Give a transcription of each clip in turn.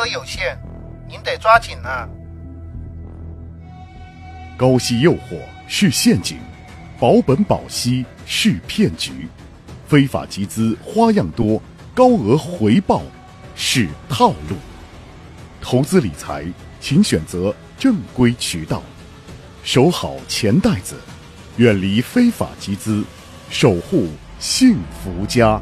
额有限，您得抓紧了。 高息诱惑是陷阱，保本保息是骗局，非法集资花样多，高额回报是套路。投资理财，请选择正规渠道，守好钱袋子，远离非法集资，守护幸福家。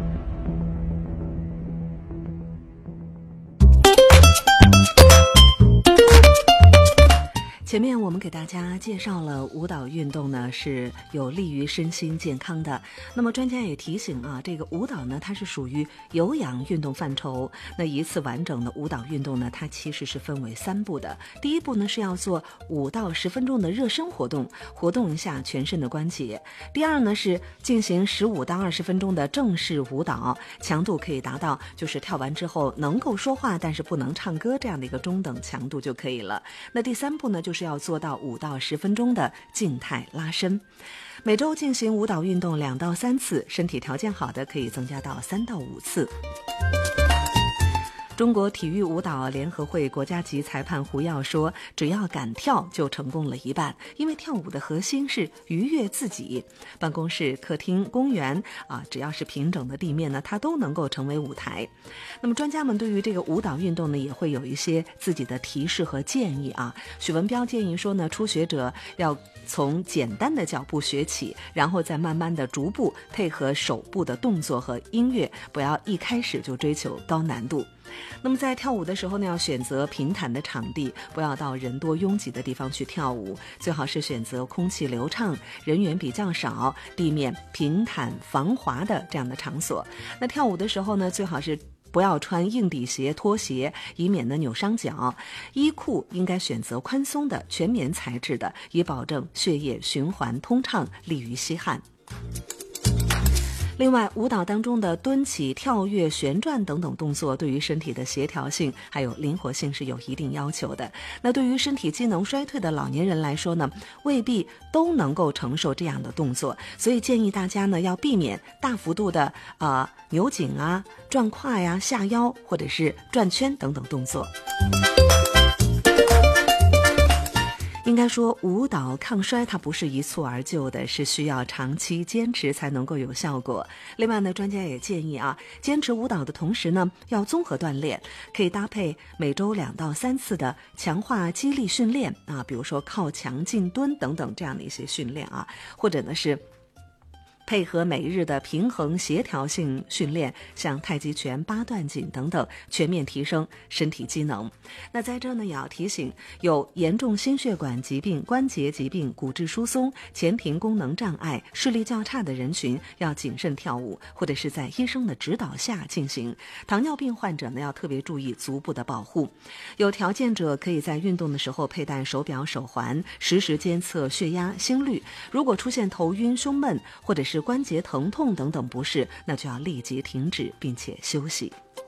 前面我们给大家介绍了舞蹈运动呢是有利于身心健康的。那么专家也提醒啊，这个舞蹈呢它是属于有氧运动范畴。那一次完整的舞蹈运动呢，它其实是分为3步的。第一步呢是要做5到10分钟的热身活动，活动一下全身的关节。第二呢是进行15到20分钟的正式舞蹈，强度可以达到就是跳完之后能够说话但是不能唱歌这样的一个中等强度就可以了。那第3步呢就是要做到5到10分钟的静态拉伸。每周进行舞蹈运动2到3次，身体条件好的可以增加到3到5次。中国体育舞蹈联合会国家级裁判胡耀说，只要敢跳就成功了一半，因为跳舞的核心是愉悦自己。办公室、客厅、公园只要是平整的地面呢，它都能够成为舞台。那么专家们对于这个舞蹈运动呢，也会有一些自己的提示和建议啊。许文彪建议说呢，初学者要从简单的脚步学起，然后再慢慢的逐步配合手部的动作和音乐，不要一开始就追求高难度。那么在跳舞的时候呢，要选择平坦的场地，不要到人多拥挤的地方去跳舞，最好是选择空气流畅、人员比较少、地面平坦防滑的这样的场所。那跳舞的时候呢，最好是不要穿硬底鞋、拖鞋，以免呢扭伤脚。衣裤应该选择宽松的全棉材质的，以保证血液循环通畅，利于吸汗。另外，舞蹈当中的蹲起、跳跃、旋转等等动作，对于身体的协调性还有灵活性是有一定要求的。那对于身体机能衰退的老年人来说呢，未必都能够承受这样的动作，所以建议大家呢要避免大幅度的扭颈啊、转胯呀、下腰或者是转圈等等动作。应该说，舞蹈抗衰它不是一蹴而就的，是需要长期坚持才能够有效果。另外呢，专家也建议坚持舞蹈的同时呢，要综合锻炼，可以搭配每周2到3次的强化肌力训练比如说靠墙静蹲等等这样的一些训练或者呢是配合每日的平衡协调性训练，像太极拳、八段锦等等，全面提升身体机能。那在这呢，也要提醒有严重心血管疾病、关节疾病、骨质疏松、前庭功能障碍、视力较差的人群要谨慎跳舞，或者是在医生的指导下进行。糖尿病患者呢，要特别注意足部的保护。有条件者可以在运动的时候佩戴手表、手环，实时监测血压、心率。如果出现头晕、胸闷或者是关节疼痛等等不适，那就要立即停止并且休息。